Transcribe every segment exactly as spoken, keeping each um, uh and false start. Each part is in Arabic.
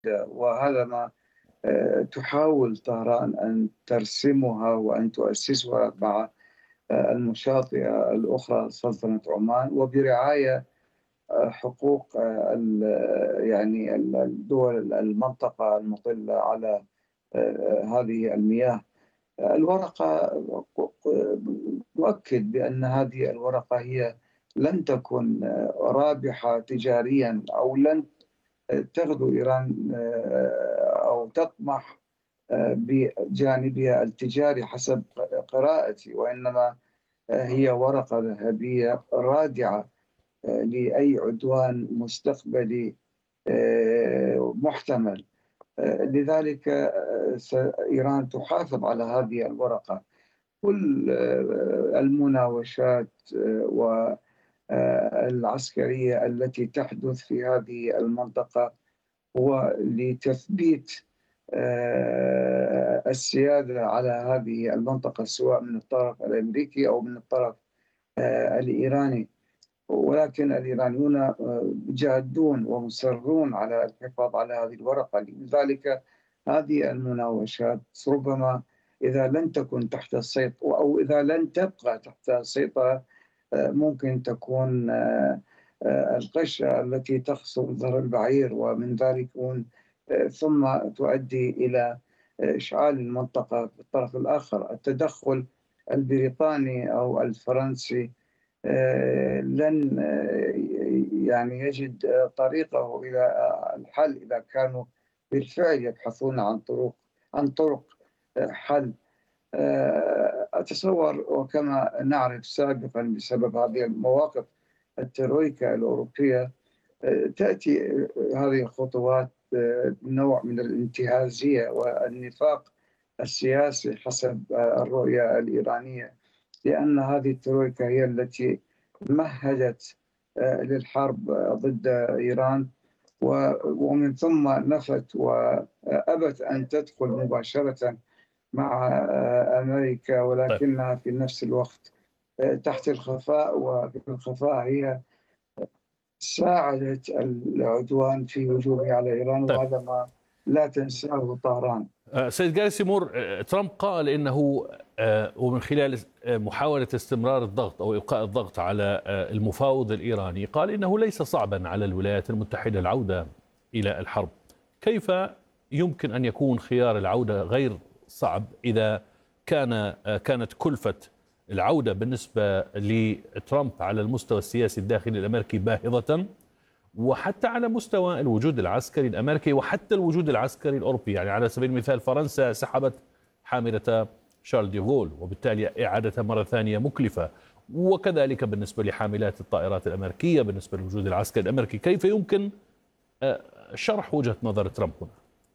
وهذا ما آه، تحاول طهران أن ترسمها وأن تؤسسها مع آه، المشاطئة الأخرى سلطنة عمان، وبرعاية آه، حقوق آه، ال- يعني الدول المنطقة المطلة على آه، هذه المياه. الورقة تؤكد بأن هذه الورقة هي لن تكن آه، رابحة تجاريا، أو لن تغدو إيران آه، أو تطمح آه، بجانبها التجاري حسب قراءتي، وإنما آه، هي ورقة ذهبية رادعة آه، لأي عدوان مستقبلي آه، محتمل. آه، لذلك آه، س- إيران تحافظ على هذه الورقة. كل آه، المناوشات والعسكرية التي تحدث في هذه المنطقة هو لتثبيت آه، السيادة على هذه المنطقة، سواء من الطرف الأمريكي أو من الطرف آه، الإيراني. ولكن الإيرانيون آه، جادون ومصرون على الحفاظ على هذه الورقة. لذلك هذه المناوشات ربما إذا لن تكن تحت السيطرة، أو إذا لن تبقى تحت السيطرة، آه، ممكن تكون آه، آه، القشة التي تخصب ظهر البعير، ومن ذلك يكون آه، ثم تؤدي إلى آه، إشعال المنطقة في الطرف الآخر. التدخل البريطاني أو الفرنسي آه، لن آه، يعني يجد آه، طريقه إلى آه، الحل إذا كانوا بالفعل يبحثون عن طرق عن طرق آه، حل. آه، أتصور، وكما نعرف سابقا بسبب هذه المواقف الترويكا الأوروبية، آه، تأتي آه، هذه الخطوات آه، بنوع من الانتهازية والنفاق السياسي حسب آه، الرؤية الإيرانية، لأن هذه الترويكا هي التي مهدت آه، للحرب آه، ضد إيران، و- ومن ثم نفت وأبت أن تدخل مباشرة مع آه، أمريكا، طيب. ولكنها في نفس الوقت آه، تحت الخفاء، وفي الخفاء هي ساعدت العدوان في هجومه على إيران، طيب. وهذا ما لا تنساه طهران. آه، سيد جاري سيمور، آه، ترامب قال انه آه، ومن خلال آه، محاوله استمرار الضغط او ابقاء الضغط على آه، المفاوض الايراني، قال انه ليس صعبا على الولايات المتحده العوده الى الحرب. كيف يمكن ان يكون خيار العوده غير صعب اذا كان آه، كانت كلفه العوده بالنسبه لترامب على المستوى السياسي الداخلي الامريكي باهظه، وحتى على مستوى الوجود العسكري الأمريكي وحتى الوجود العسكري الأوروبي؟ يعني على سبيل المثال فرنسا سحبت حاملة شارل ديغول، وبالتالي إعادتها مرة ثانية مكلفة، وكذلك بالنسبة لحاملات الطائرات الأمريكية بالنسبة للوجود العسكري الأمريكي. كيف يمكن آه، شرح وجهة نظر ترامب هنا؟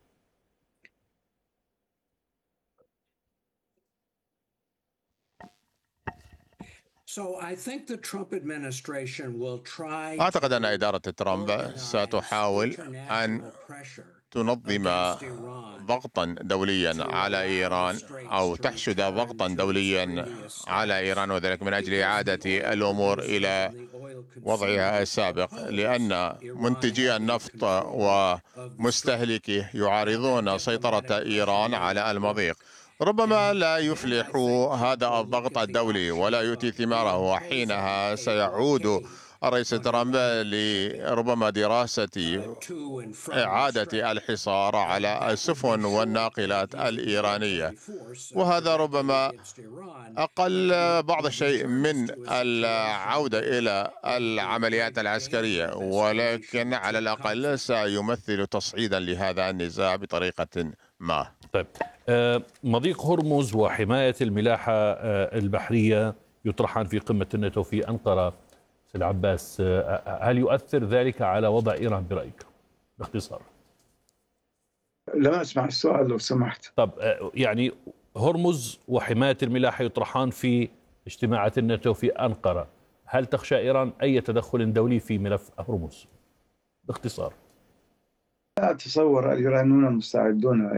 أعتقد أن إدارة ترامب ستحاول أن تنظم ضغطا دوليا على إيران، أو تحشد ضغطا دوليا على إيران، وذلك من أجل إعادة الأمور إلى وضعها السابق، لأن منتجي النفط ومستهلكيه يعارضون سيطرة إيران على المضيق. ربما لا يفلح هذا الضغط الدولي ولا يؤتي ثماره، وحينها سيعود الرئيس ترامب لربما دراسة إعادة الحصار على السفن والناقلات الإيرانية، وهذا ربما أقل بعض الشيء من العودة إلى العمليات العسكرية، ولكن على الأقل سيمثل تصعيدا لهذا النزاع بطريقة ما. طيب، آه، مضيق هرمز وحماية الملاحة آه، البحرية يطرحان في قمة الناتو في أنقرة. سيد عباس، آه، هل يؤثر ذلك على وضع إيران برأيك باختصار؟ لم أسمع السؤال لو سمحت. طب آه، يعني هرمز وحماية الملاحة يطرحان في اجتماعات الناتو في أنقرة، هل تخشى إيران أي تدخل دولي في ملف هرمز باختصار؟ أتصور الإيرانيون مستعدون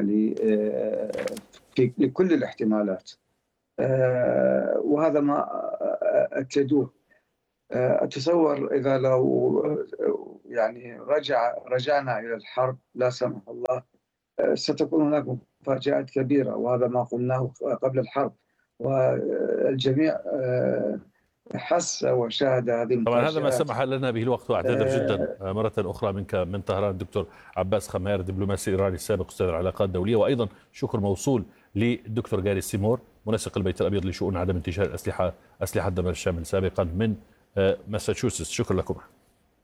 لكل الاحتمالات، آه، وهذا ما أكدوه. أتصور إذا لو يعني رجع رجعنا إلى الحرب لا سمح الله، ستكون هناك مفاجآت كبيرة، وهذا ما قلناه قبل الحرب، والجميع حس وشاهد هذه المفاجآت. طبعا هذا ما سمح لنا به الوقت، واعتذر جدا مرة أخرى منك من طهران الدكتور عباس خمار، دبلوماسي إيراني السابق أستاذ العلاقات الدولية، وأيضا شكر موصول للدكتور جاري سيمور منسق البيت الأبيض لشؤون عدم انتشار الأسلحة أسلحة دمار الشامل سابقا من ماساتشوستس. شكرا لكم.